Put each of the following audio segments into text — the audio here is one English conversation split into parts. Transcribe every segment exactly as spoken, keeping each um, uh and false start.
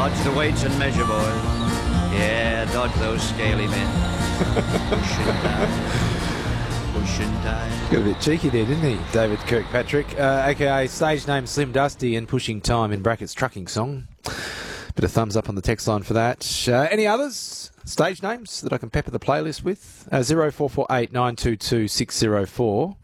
Dodge the weights and measure, boys. Yeah, dodge those scaly men. Pushing time. Pushing time. Got a bit cheeky there, didn't he, David Kirkpatrick? Uh, A K A stage name Slim Dusty and Pushing Time in brackets trucking song. Bit of thumbs up on the text line for that. Uh, any others? Stage names that I can pepper the playlist with? Uh, zero four four eight nine two two six zero four.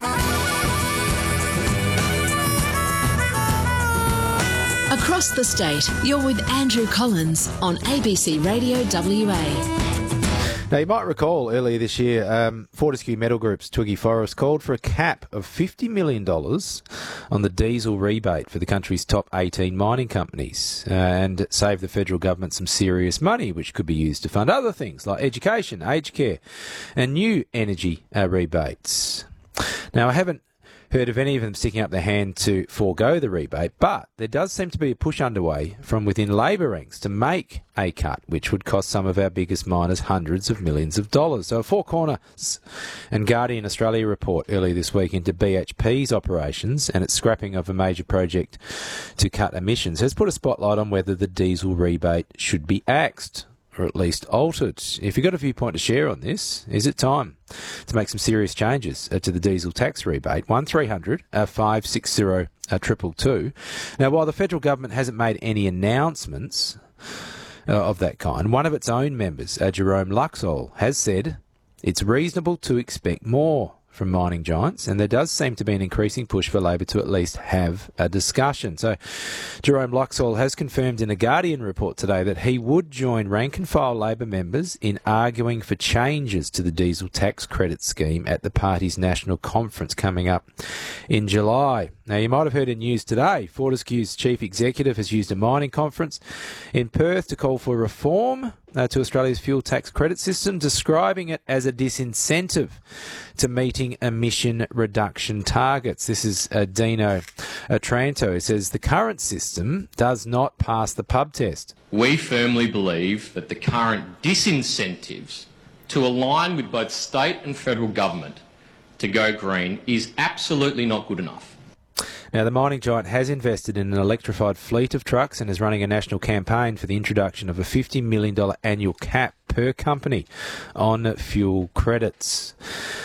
Across the state, you're with Andrew Collins on A B C Radio W A. Now, you might recall earlier this year, um, Fortescue Metal Group's Twiggy Forrest called for a cap of fifty million dollars on the diesel rebate for the country's top eighteen mining companies uh, and save the federal government some serious money, which could be used to fund other things like education, aged care and new energy uh, rebates. Now, I haven't heard of any of them sticking up their hand to forego the rebate, but there does seem to be a push underway from within Labor ranks to make a cut, which would cost some of our biggest miners hundreds of millions of dollars. So a Four Corners and Guardian Australia report earlier this week into B H P's operations and its scrapping of a major project to cut emissions has put a spotlight on whether the diesel rebate should be axed, or at least altered. If you've got a viewpoint to share on this, is it time to make some serious changes uh, to the diesel tax rebate? one three hundred five six zero two two two. Now, while the federal government hasn't made any announcements uh, of that kind, one of its own members, uh, Jerome Luxall, has said it's reasonable to expect more from mining giants, and there does seem to be an increasing push for Labor to at least have a discussion. So Jerome Luxall has confirmed in a Guardian report today that he would join rank-and-file Labor members in arguing for changes to the diesel tax credit scheme at the party's national conference coming up in July. Now, you might have heard in news today, Fortescue's chief executive has used a mining conference in Perth to call for reform Uh, to Australia's fuel tax credit system, describing it as a disincentive to meeting emission reduction targets. This is uh, Dino Otranto. He says the current system does not pass the pub test. We firmly believe that the current disincentives to align with both state and federal government to go green is absolutely not good enough. Now, the mining giant has invested in an electrified fleet of trucks and is running a national campaign for the introduction of a fifty million dollars annual cap per company on fuel credits.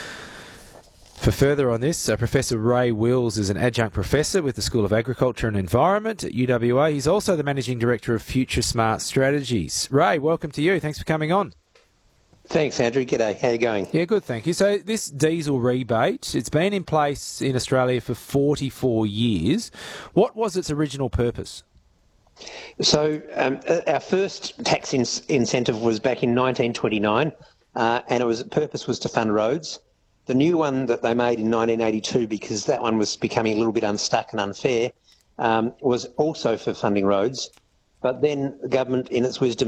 For further on this, uh, Professor Ray Wills is an adjunct professor with the School of Agriculture and Environment at U W A. He's also the Managing Director of Future Smart Strategies. Ray, welcome to you. Thanks for coming on. Thanks, Andrew. G'day. How are you going? Yeah, good, thank you. So this diesel rebate, it's been in place in Australia for forty-four years. What was its original purpose? So um, our first tax in- incentive was back in nineteen twenty-nine, uh, and it was purpose was to fund roads. The new one that they made in nineteen eighty-two, because that one was becoming a little bit unstuck and unfair, um, was also for funding roads. But then the government, in its wisdom,